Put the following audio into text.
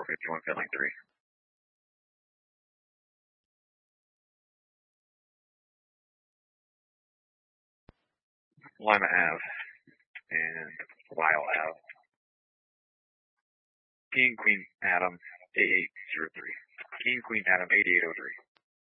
451 filling 3. Lima Ave and Lyle Ave. King Queen Adam 8803. King Queen Adam 8803.